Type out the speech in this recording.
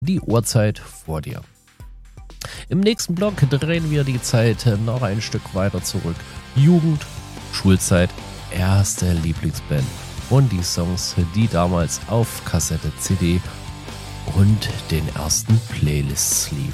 die Uhrzeit vor dir. Im nächsten Block drehen wir die Zeit noch ein Stück weiter zurück. Jugend, Schulzeit, erste Lieblingsband und die Songs, die damals auf Kassette, CD und den ersten Playlists liefen.